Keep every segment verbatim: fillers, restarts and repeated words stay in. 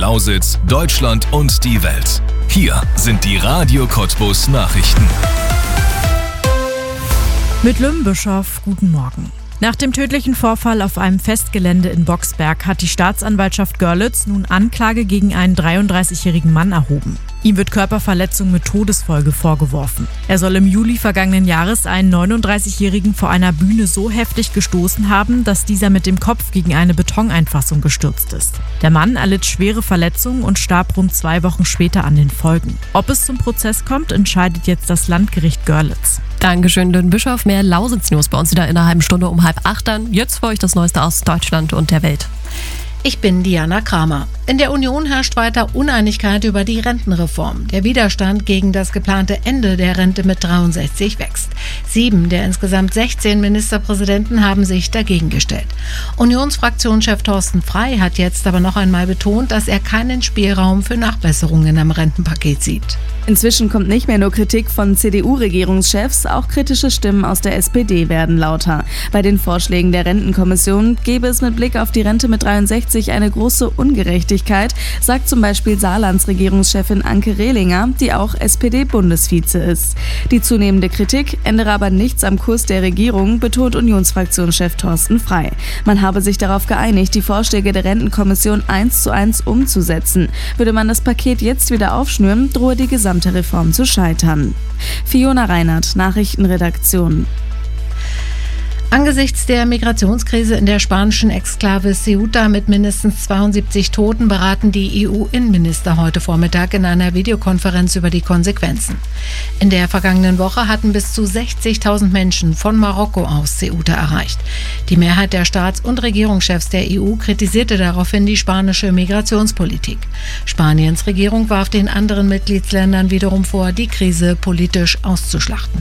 Lausitz, Deutschland und die Welt. Hier sind die Radio Cottbus Nachrichten. Mit Lym Bischof, guten Morgen. Nach dem tödlichen Vorfall auf einem Festgelände in Boxberg hat die Staatsanwaltschaft Görlitz nun Anklage gegen einen dreiunddreißigjährigen Mann erhoben. Ihm wird Körperverletzung mit Todesfolge vorgeworfen. Er soll im Juli vergangenen Jahres einen neununddreißigjährigen vor einer Bühne so heftig gestoßen haben, dass dieser mit dem Kopf gegen eine Betoneinfassung gestürzt ist. Der Mann erlitt schwere Verletzungen und starb rund zwei Wochen später an den Folgen. Ob es zum Prozess kommt, entscheidet jetzt das Landgericht Görlitz. Dankeschön, Lyn Bischof. Mehr Lausitz-News bei uns wieder in einer halben Stunde um halb acht dann. Jetzt für euch das Neueste aus Deutschland und der Welt. Ich bin Diana Kramer. In der Union herrscht weiter Uneinigkeit über die Rentenreform. Der Widerstand gegen das geplante Ende der Rente mit dreiundsechzig wächst. Sieben der insgesamt sechzehn Ministerpräsidenten haben sich dagegen gestellt. Unionsfraktionschef Thorsten Frey hat jetzt aber noch einmal betont, dass er keinen Spielraum für Nachbesserungen am Rentenpaket sieht. Inzwischen kommt nicht mehr nur Kritik von C D U-Regierungschefs, auch kritische Stimmen aus der S P D werden lauter. Bei den Vorschlägen der Rentenkommission gäbe es mit Blick auf die Rente mit dreiundsechzig eine große Ungerechtigkeit, sagt zum Beispiel Saarlands Regierungschefin Anke Rehlinger, die auch S P D-Bundesvize ist. Die zunehmende Kritik ändere aber nichts am Kurs der Regierung, betont Unionsfraktionschef Thorsten Frey. Man habe sich darauf geeinigt, die Vorschläge der Rentenkommission eins zu eins umzusetzen. Würde man das Paket jetzt wieder aufschnüren, drohe die gesamte Reform zu scheitern. Fiona Reinhardt, Nachrichtenredaktion. Angesichts der Migrationskrise in der spanischen Exklave Ceuta mit mindestens zweiundsiebzig Toten beraten die E U-Innenminister heute Vormittag in einer Videokonferenz über die Konsequenzen. In der vergangenen Woche hatten bis zu sechzigtausend Menschen von Marokko aus Ceuta erreicht. Die Mehrheit der Staats- und Regierungschefs der E U kritisierte daraufhin die spanische Migrationspolitik. Spaniens Regierung warf den anderen Mitgliedsländern wiederum vor, die Krise politisch auszuschlachten.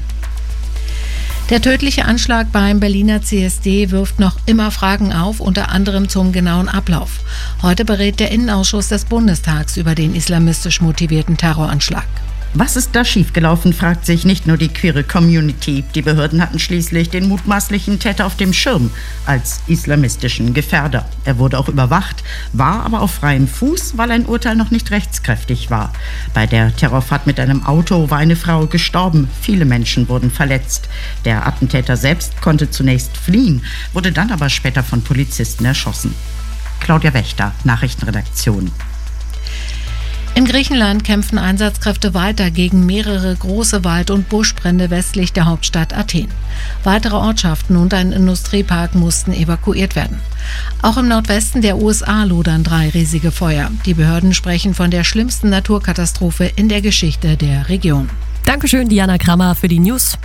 Der tödliche Anschlag beim Berliner C S D wirft noch immer Fragen auf, unter anderem zum genauen Ablauf. Heute berät der Innenausschuss des Bundestags über den islamistisch motivierten Terroranschlag. Was ist da schiefgelaufen, fragt sich nicht nur die queere Community. Die Behörden hatten schließlich den mutmaßlichen Täter auf dem Schirm als islamistischen Gefährder. Er wurde auch überwacht, war aber auf freiem Fuß, weil ein Urteil noch nicht rechtskräftig war. Bei der Terrorfahrt mit einem Auto war eine Frau gestorben. Viele Menschen wurden verletzt. Der Attentäter selbst konnte zunächst fliehen, wurde dann aber später von Polizisten erschossen. Claudia Wächter, Nachrichtenredaktion. In Griechenland kämpfen Einsatzkräfte weiter gegen mehrere große Wald- und Buschbrände westlich der Hauptstadt Athen. Weitere Ortschaften und ein Industriepark mussten evakuiert werden. Auch im Nordwesten der U S A lodern drei riesige Feuer. Die Behörden sprechen von der schlimmsten Naturkatastrophe in der Geschichte der Region. Dankeschön, Diana Kramer, für die News.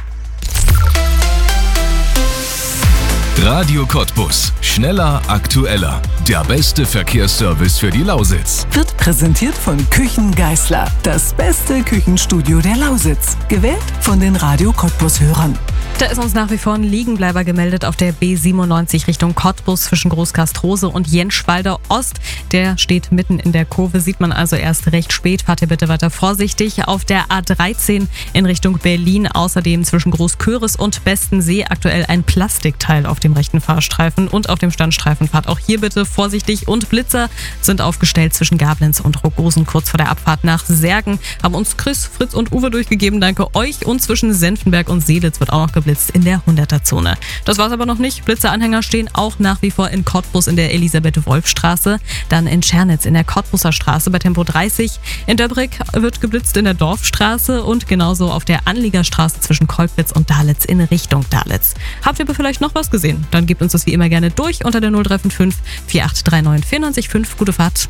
Radio Cottbus. Schneller, aktueller. Der beste Verkehrsservice für die Lausitz. Wird präsentiert von Küchen Geisler. Das beste Küchenstudio der Lausitz. Gewählt von den Radio Cottbus-Hörern. Da ist uns nach wie vor ein Liegenbleiber gemeldet auf der B siebenundneunzig Richtung Cottbus zwischen Großkastrose und Jenschwalder Ost. Der steht mitten in der Kurve, sieht man also erst recht spät. Fahrt ihr bitte weiter vorsichtig. Auf der A dreizehn in Richtung Berlin, außerdem zwischen Großköris und Bestensee aktuell ein Plastikteil auf dem rechten Fahrstreifen und auf dem Standstreifen. Fahrt auch hier bitte vorsichtig und Blitzer sind aufgestellt zwischen Gablenz und Rogosen kurz vor der Abfahrt nach Särgen. Haben uns Chris, Fritz und Uwe durchgegeben. Danke euch. Und zwischen Senftenberg und Seelitz wird auch noch geblitzt in der hunderter-Zone. Das war's aber noch nicht. Blitzeranhänger stehen auch nach wie vor in Cottbus in der Elisabeth-Wolf-Straße, dann in Schernitz in der Cottbuser Straße bei Tempo dreißig. In Döbrick wird geblitzt in der Dorfstraße und genauso auf der Anliegerstraße zwischen Kolkwitz und Dalitz in Richtung Dalitz. Habt ihr aber vielleicht noch was gesehen? Dann gebt uns das wie immer gerne durch unter der null drei fünf fünf vier acht drei neun vier neun fünf. Gute Fahrt.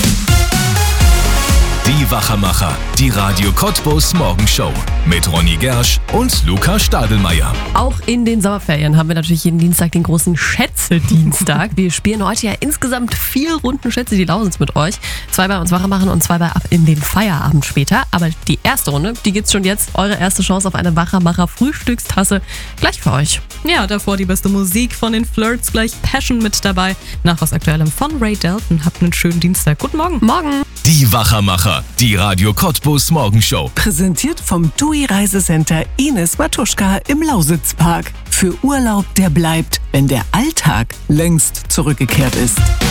Die Wachermacher, die Radio Cottbus Morgenshow mit Ronny Gersch und Luca Stadelmeier. Auch in den Sommerferien haben wir natürlich jeden Dienstag den großen Schätze-Dienstag. Wir spielen heute ja insgesamt vier Runden Schätze die Lausitz mit euch. Zwei bei uns Wachermachern und zwei bei Ab in den Feierabend später. Aber die erste Runde, die gibt's schon jetzt. Eure erste Chance auf eine Wachermacher-Frühstückstasse gleich für euch. Ja, davor die beste Musik von den Flirts, gleich Passion mit dabei. Nach was Aktuellem von Ray Dalton. Habt einen schönen Dienstag. Guten Morgen. Morgen. Die Wachermacher, die Radio Cottbus Morgenshow. Präsentiert vom T U I Reisecenter Ines Matuschka im Lausitzpark. Für Urlaub, der bleibt, wenn der Alltag längst zurückgekehrt ist.